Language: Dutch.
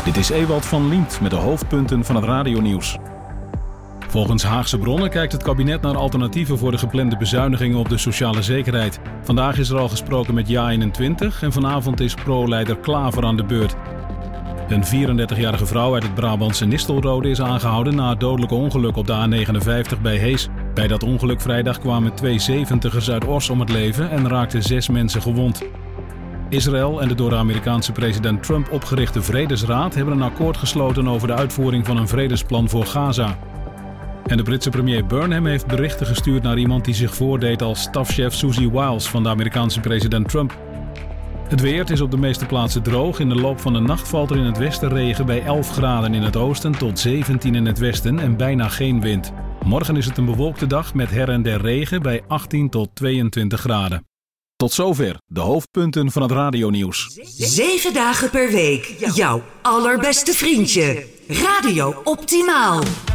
Dit is Ewald van Liemt met de hoofdpunten van het radionieuws. Volgens Haagse bronnen kijkt het kabinet naar alternatieven voor de geplande bezuinigingen op de sociale zekerheid. Vandaag is er al gesproken met JA21 en vanavond is pro-leider Klaver aan de beurt. Een 34-jarige vrouw uit het Brabantse Nistelrode is aangehouden na het dodelijke ongeluk op de A59 bij Hees. Bij dat ongeluk vrijdag kwamen 2 70-ers uit Oss om het leven en raakten 6 mensen gewond. Israël en de door de Amerikaanse president Trump opgerichte Vredesraad hebben een akkoord gesloten over de uitvoering van een vredesplan voor Gaza. En de Britse premier Burnham heeft berichten gestuurd naar iemand die zich voordeed als stafchef Susie Wiles van de Amerikaanse president Trump. Het weer is op de meeste plaatsen droog. In de loop van de nacht valt er in het westen regen bij 11 graden in het oosten tot 17 in het westen en bijna geen wind. Morgen is het een bewolkte dag met her en der regen bij 18 tot 22 graden. Tot zover de hoofdpunten van het radionieuws. 7 dagen per week. Jouw allerbeste vriendje. Radio Optimaal.